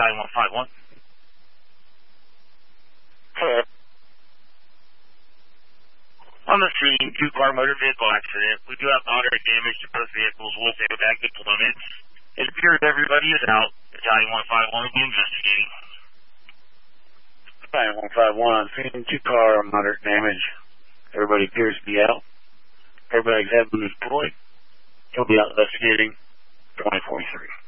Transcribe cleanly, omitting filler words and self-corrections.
Battalion 151. Hello. On the scene, two-car motor vehicle accident. We do have moderate damage to both vehicles. We'll say back to limits. It appears everybody is out. Battalion 151 will be investigating. Battalion 151 on scene, two-car moderate damage. Everybody appears to be out. Everybody's had been deployed. He'll be out investigating 2043.